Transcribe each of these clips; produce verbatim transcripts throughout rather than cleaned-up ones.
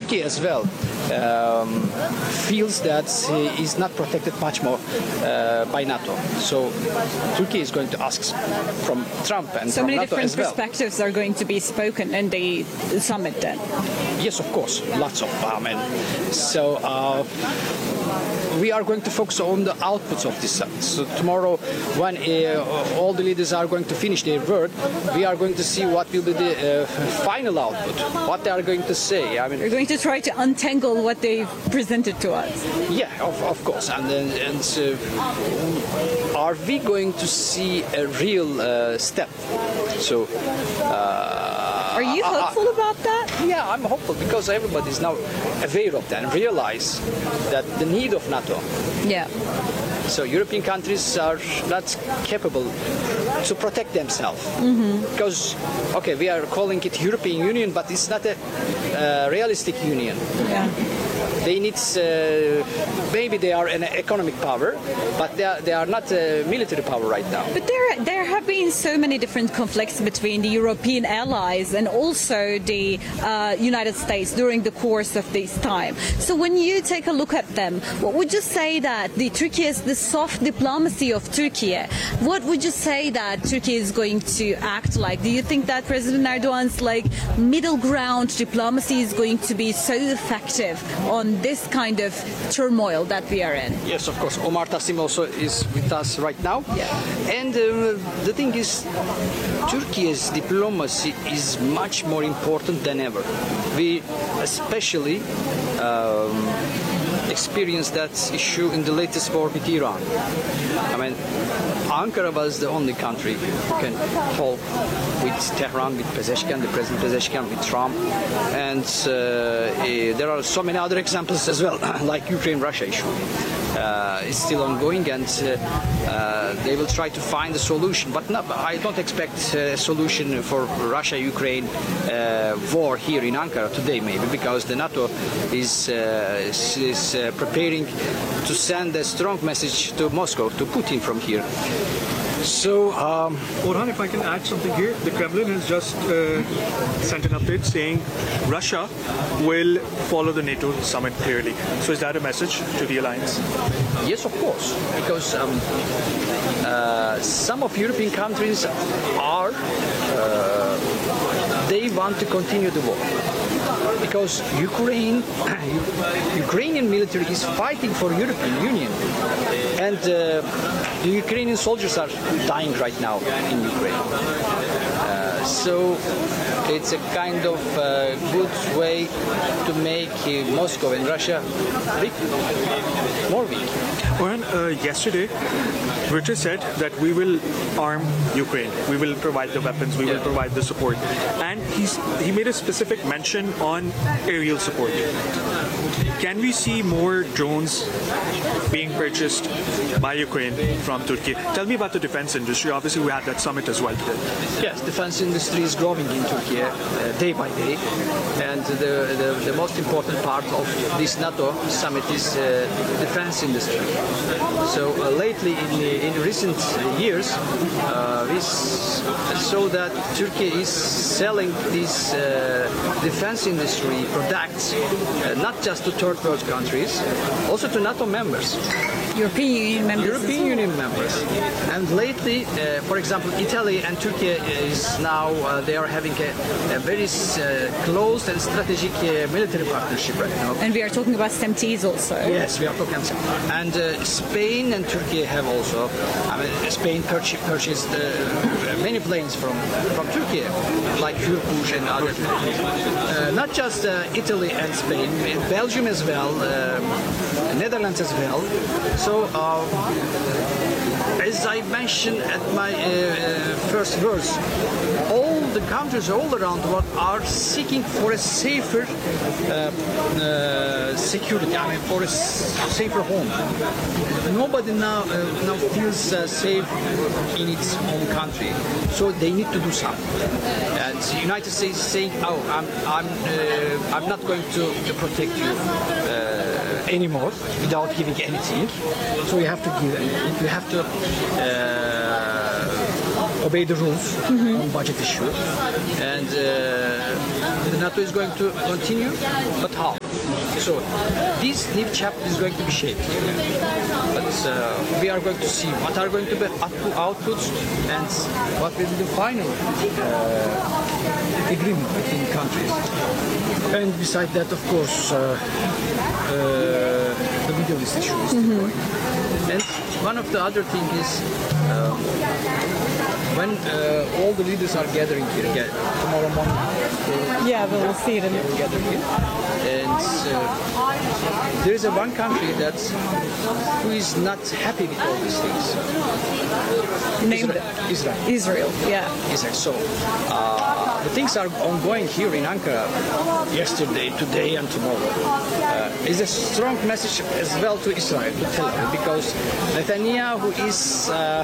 Turkey as well um, feels that he is not protected much more uh, by NATO. So Turkey is going to ask from Trump and so from many NATO different as well. perspectives are going to be spoken in the summit then. Yes, of course, lots of. I mean, so uh, we are going to focus on the outputs of this summit. So tomorrow, when uh, all the leaders are going to finish their work, we are going to see what will be the uh, final output, what they are going to say. I mean, We're going to try to untangle what they've presented to us. yeah, of, of course. And then, and uh, are we going to see a real uh, step? So. Uh, Are you hopeful about that? Yeah, I'm hopeful because everybody is now aware of that and realize that the need of NATO. Yeah. So European countries are not capable to protect themselves. Mm-hmm. Because, okay, we are calling it European Union, but it's not a uh, realistic union. Yeah. They need, uh, maybe they are an economic power, but they are, they are not a military power right now. But there, there have been so many different conflicts between the European allies and also the uh, United States during the course of this time. So when you take a look at them, what would you say that the Turkey is the soft diplomacy of Turkey? What would you say that Turkey is going to act like? Do you think that President Erdogan's like middle ground diplomacy is going to be so effective on this kind of turmoil that we are in? Yes, of course. Omar Tassim also is with us right now. Yeah. And uh, the thing is, Turkey's diplomacy is much more important than ever. We especially um, experienced that issue in the latest war with Iran. I mean, Ankara was the only country who can talk with Tehran, with Pezeshkian, the President Pezeshkian, with Trump, and uh, eh, there are so many other examples as well, like Ukraine-Russia issue. Uh, it's still ongoing, and uh, uh, they will try to find a solution. But no, I don't expect a solution for Russia-Ukraine uh, war here in Ankara today, maybe, because the NATO is, uh, is, is uh, preparing to send a strong message to Moscow, to Putin from here. So, um, Orhan, if I can add something here, the Kremlin has just uh, sent an update saying Russia will follow the NATO summit clearly. So is that a message to the alliance? yes, of course, because um, uh, some of European countries are, uh, they want to continue the war. Because Ukraine, Ukrainian military is fighting for European Union, and uh, the Ukrainian soldiers are dying right now in Ukraine. Uh, so it's a kind of uh, good way to make uh, Moscow and Russia weak, more weak. Orhan, uh, yesterday, Rutte said that we will arm Ukraine, we will provide the weapons, we Yeah. will provide the support, and he's he made a specific mention on aerial support. Can we see more drones being purchased by Ukraine from Turkey? Tell me about the defense industry. Obviously, we had that summit as well today. Yes, defense industry is growing in Turkey uh, day by day, and the, the, the most important part of this NATO summit is uh, defense industry. So uh, lately, in, in recent years, uh, we saw that Turkey is selling these uh, defense industry products uh, not just to third world countries, also to NATO members. European Union members. European Union members. And lately, uh, for example, Italy and Turkey is now, uh, they are having a, a very uh, close and strategic uh, military partnership right now. And we are talking about S T E M Ts also. Yes, we are talking. And uh, Spain and Turkey have also, I mean, Spain purchased, purchased uh, many planes from, from Turkey, like Hürkuş and other. Uh, not just uh, Italy and Spain, Belgium as well, uh, Netherlands as well. So, uh, as I mentioned at my uh, first verse, all the countries all around the world are seeking for a safer uh, uh, security, I mean, for a safer home. Nobody now uh, now feels uh, safe in its own country, so they need to do something. And the United States is saying, "Oh, I'm I'm uh, I'm not going to, to protect you uh, anymore without giving anything. So you have to give, you have to." Uh, obey the rules mm-hmm. on budget issue, and uh, the NATO is going to continue, but how? So this new chapter is going to be shaped. But uh, we are going to see what are going to be output- outputs and what will be the final uh, agreement between countries. And beside that, of course, uh, uh, the Middle East issue is still going. And one of the other things is um, when uh, all the leaders are gathering here again tomorrow morning. they- Yeah, we'll see it in they will gather here. And uh, there is a one country that who is not happy with all these things. Name Israel. Israel. Israel. Yeah. Israel. So uh, the things are ongoing here in Ankara yesterday, today, and tomorrow. Uh, is a strong message as well to Israel, to Tel Aviv, because Netanyahu is uh,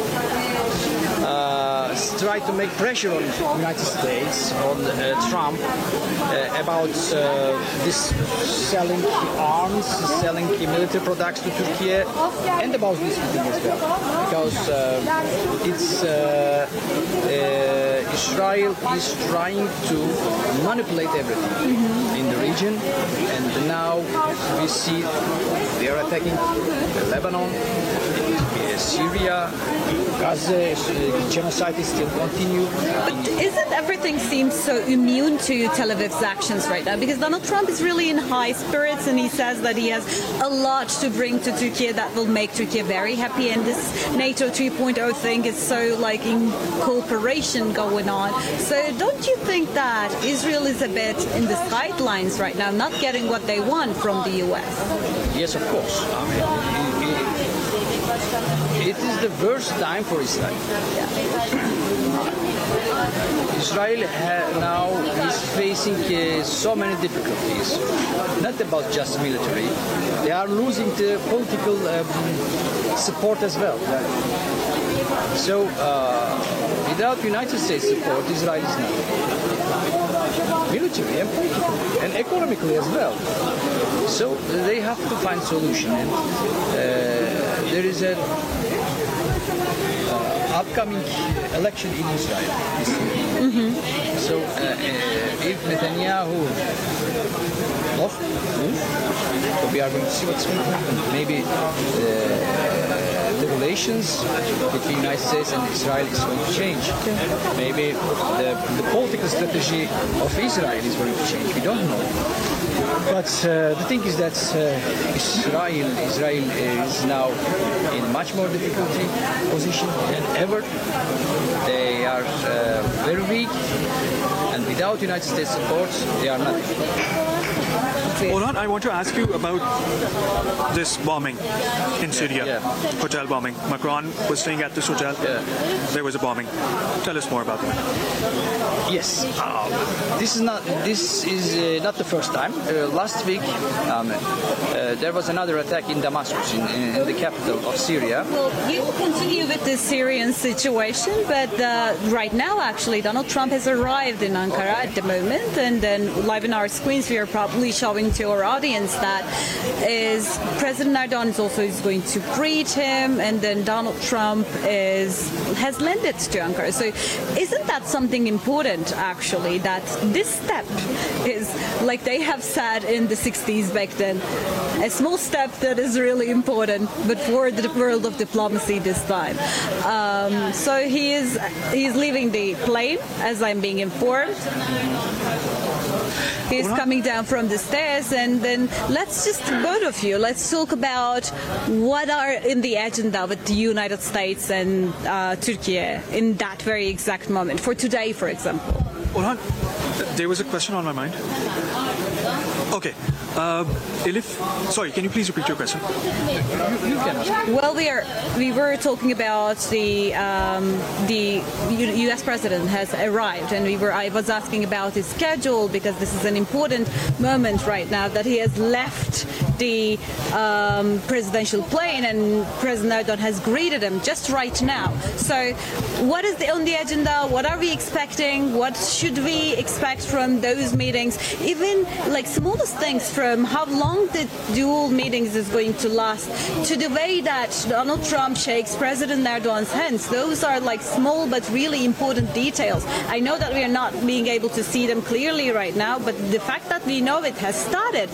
uh, trying to make pressure on the United States, on uh, Trump, uh, about uh, this selling arms, selling military products to Turkey, and about this thing as well, because uh, it's uh, uh, Israel is trying to manipulate everything in the region, and now we see they are attacking Lebanon, uh, Syria, Gaza. Uh, genocide is still continue. But isn't everything seems so immune to Tel Aviv's actions right now? Because Donald Trump is really in high spirits, and he says that he has a lot to bring to Turkey that will make Turkey very happy. And this NATO three point oh thing is so like in cooperation going on. So don't you think that Israel is a bit in the sidelines right now, not getting what they want from the U S? Yes, of course. I mean, it, it is the worst time for Israel. Israel ha- now is facing uh, so many difficulties. Not about just military. They are losing the political um, support as well. So uh, without United States support, Israel is not. Military and politically and economically as well. So they have to find solution. And uh, there is a uh, upcoming election in Israel this year. Mm-hmm. So uh, uh, if Netanyahu lost, so we are going to see what's going to happen. Maybe uh, the relations between the United States and Israel is going to change. Maybe the, the political strategy of Israel is going to change. We don't know. But uh, the thing is that uh, Israel, Israel is now in a much more difficult position than ever. They are uh, very weak, and without United States support, they are not. Orhan, I want to ask you about this bombing in Syria, yeah. hotel bombing. Macron was staying at this hotel. Yeah. There was a bombing. Tell us more about that. Yes, um, this is not this is uh, not the first time. Uh, last week, um, uh, there was another attack in Damascus, in, in, in the capital of Syria. Well, you will continue with the Syrian situation, but uh, right now, actually, Donald Trump has arrived in Ankara at the moment, and then live in our screens, we are probably showing to our audience that is President Erdogan is also is going to greet him, and then Donald Trump is has landed to Ankara. So, isn't that something important, actually, that this step is, like they have said in the sixties back then, a small step that is really important, but for the world of diplomacy this time. Um, so he is he's leaving the plane, as I'm being informed. He's coming down from the stairs, and then let's just, both of you, let's talk about what are in the agenda with the United States and uh, Turkey in that very exact moment, for today, for example. Orhan, there was a question on my mind. Okay. Uh, Elif, sorry, can you please repeat your question? You can ask. Well, we are we were talking about the um, the U S president has arrived, and we were I was asking about his schedule, because this is an important moment right now that he has left the um, presidential plane, and President Erdogan has greeted him just right now. So, what is the, on the agenda? What are we expecting? What should we expect from those meetings? Even like smallest things, from how long the dual meetings is going to last, to the way that Donald Trump shakes President Erdogan's hands. Those are like small but really important details. I know that we are not being able to see them clearly right now, but the fact that we know it has started